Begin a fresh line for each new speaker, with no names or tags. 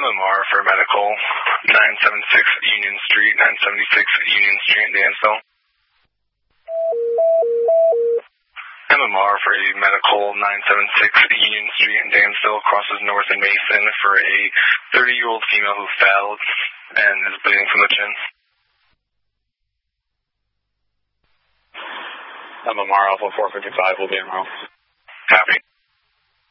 MMR for medical, 976 Union Street, 976 Union Street in Dansville. MMR for a medical, 976 Union Street in Dansville, crosses north in Mason for a 30-year-old female who fell and is bleeding from the chin.
MMR Alpha 455 will be en route.